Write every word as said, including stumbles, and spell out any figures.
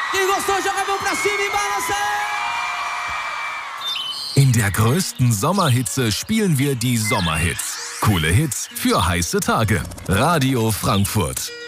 Quem gostou, joga a mão pra cima e balança! In der größten Sommerhitze spielen wir die Sommerhits. Coole Hits für heiße Tage. Radio Frankfurt.